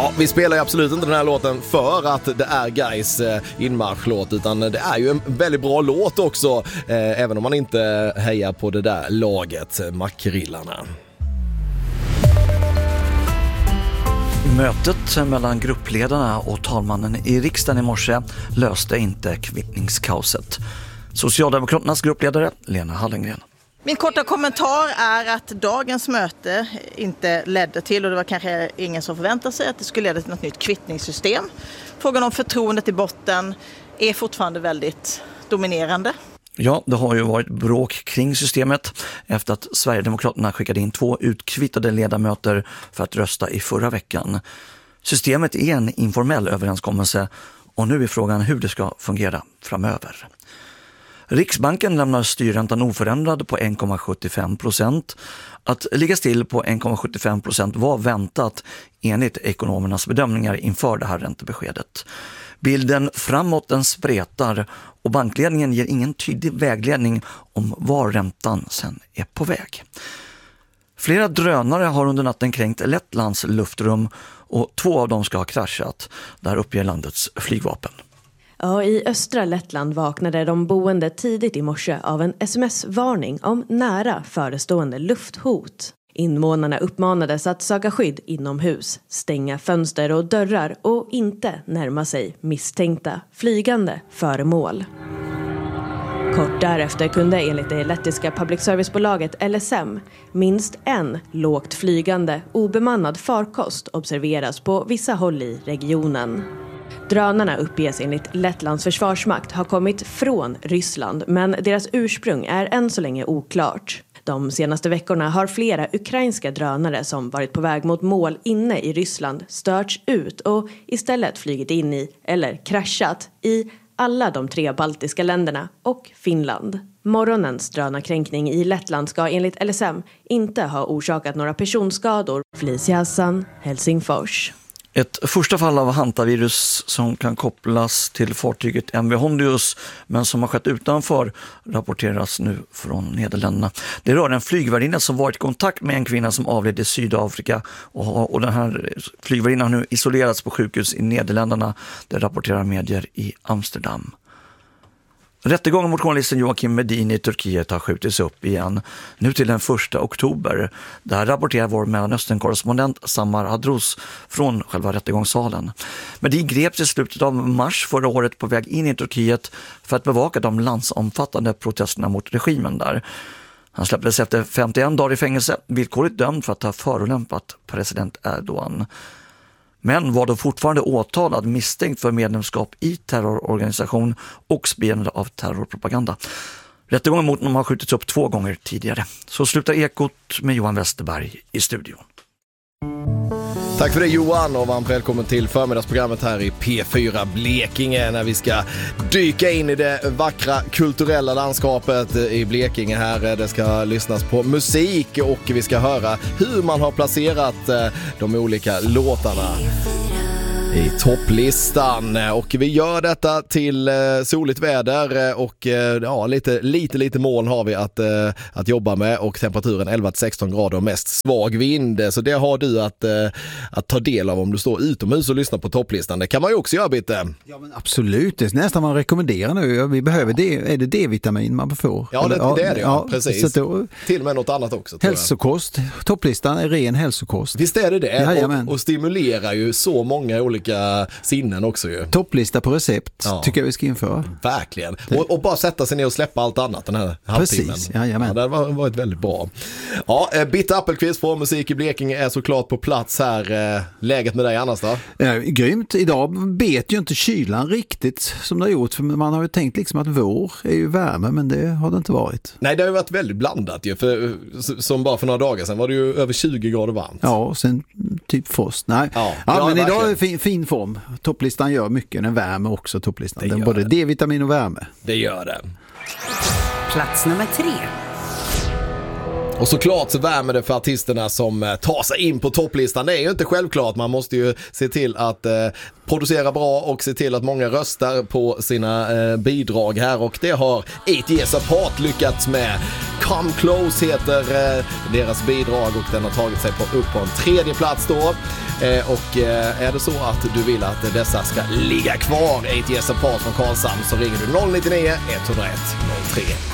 Ja, vi spelar ju absolut inte den här låten för att det är Gais inmarschlåt, utan det är ju en väldigt bra låt också, även om man inte hejar på det där laget, Makrillarna. Mötet mellan gruppledarna och talmannen i riksdagen i morse löste inte kvittningskaoset. Socialdemokraternas gruppledare Lena Hallengren. Min korta kommentar är att dagens möte inte ledde till, och det var kanske ingen som förväntade sig att det skulle leda till något nytt kvittningssystem. Frågan om förtroendet i botten är fortfarande väldigt dominerande. Ja, det har ju varit bråk kring systemet efter att Sverigedemokraterna skickade in 2 utkvittade ledamöter för att rösta i förra veckan. Systemet är en informell överenskommelse och nu är frågan hur det ska fungera framöver. Riksbanken lämnar styrräntan oförändrad på 1,75%. Att ligga still på 1,75% var väntat enligt ekonomernas bedömningar inför det här räntebeskedet. Bilden framåt den spretar och bankledningen ger ingen tydlig vägledning om var räntan sen är på väg. Flera drönare har under natten kränkt Lettlands luftrum och 2 av dem ska ha kraschat. Där uppger landets flygvapen. Ja, i östra Lettland vaknade de boende tidigt i morse av en sms-varning om nära förestående lufthot. Invånarna uppmanades att söka skydd inomhus, stänga fönster och dörrar och inte närma sig misstänkta flygande föremål. Kort därefter kunde enligt det lettiska public service-bolaget LSM minst en lågt flygande obemannad farkost observeras på vissa håll i regionen. Drönarna uppges enligt Lettlands försvarsmakt ha kommit från Ryssland, men deras ursprung är än så länge oklart. De senaste veckorna har flera ukrainska drönare som varit på väg mot mål inne i Ryssland störts ut och istället flygit in i eller kraschat i alla de 3 baltiska länderna och Finland. Morgonens drönarkränkning i Lettland ska enligt LSM inte ha orsakat några personskador. Felicia Hassan, Helsingfors. Ett första fall av hantavirus som kan kopplas till fartyget MV Hondius men som har skett utanför rapporteras nu från Nederländerna. Det rör en flygvärdinna som varit i kontakt med en kvinna som avled i Sydafrika och den här flygvärdinnan har nu isolerats på sjukhus i Nederländerna. Det rapporterar medier i Amsterdam. Rättegången mot journalisten Joakim Medin i Turkiet har skjutits upp igen, nu till den 1 oktober. Där rapporterar vår Mellanöstern-korrespondent Samar Hadros från själva rättegångssalen. Medin greps i slutet av mars förra året på väg in i Turkiet för att bevaka de landsomfattande protesterna mot regimen där. Han släpptes efter 51 dagar i fängelse, villkorligt dömd för att ha förolämpat president Erdogan. Men var då fortfarande åtalad misstänkt för medlemskap i terrororganisation och spridande av terrorpropaganda. Rättegången mot honom har skjutits upp 2 gånger tidigare. Så slutar Ekot med Johan Westerberg i studion. Tack för det Johan och varmt välkommen till förmiddagsprogrammet här i P4 Blekinge när vi ska dyka in i det vackra kulturella landskapet i Blekinge här. Det ska lyssnas på musik och vi ska höra hur man har placerat de olika låtarna i topplistan. Och vi gör detta till soligt väder och ja, lite moln har vi att jobba med och temperaturen 11-16 grader och mest svag vind. Så det har du att ta del av om du står utomhus och lyssnar på topplistan. Det kan man ju också göra, Bitte. Ja, men absolut. Det är nästan man rekommenderar nu. Vi behöver det. Är det D-vitamin man får? Ja, det är det. Ja, precis. Då, till och med något annat också. Hälsokost. Topplistan är ren hälsokost. Visst är det. Och stimulerar ju så många olika sinnen också ju. Topplista på recept tycker jag vi ska införa. Verkligen. Och bara sätta sig ner och släppa allt annat den här halvtimmen. Precis, jajamän. Det har varit väldigt bra. Ja, Bitte Appelqvist från Musik i Blekinge är såklart på plats här. Läget med dig annars då? Grymt. Idag bet ju inte kylan riktigt som det har gjort. För man har ju tänkt liksom att vår är ju värme, men det har det inte varit. Nej, det har ju varit väldigt blandat ju. Som bara för några dagar sedan var det ju över 20 grader varmt. Ja, och sen typ frost. Nej. Ja, men idag är det fin form. Topplistan gör mycket. Den värmer också topplistan. Den både D-vitamin och värme. Det gör det. Plats nummer 3. Och såklart så värmer det för artisterna som tar sig in på topplistan. Det är ju inte självklart. Man måste ju se till att producera bra och se till att många röstar på sina bidrag här. Och det har 8 Years Apart lyckats med. Come Close heter deras bidrag och den har tagit sig upp på en 3:e plats då. Och är det så att du vill att dessa ska ligga kvar ATS Apart från Karlshamn så ringer du 099 101 03.